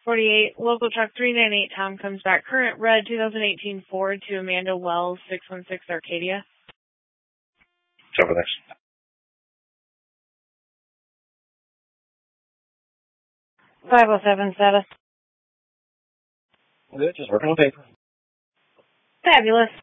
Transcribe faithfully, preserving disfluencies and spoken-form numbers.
forty-eight, local truck three nine eight, Tom comes back. Current red twenty eighteen Ford to Amanda Wells, six one six Arcadia. Over next. five oh seven status. Good, just working on paper. Fabulous.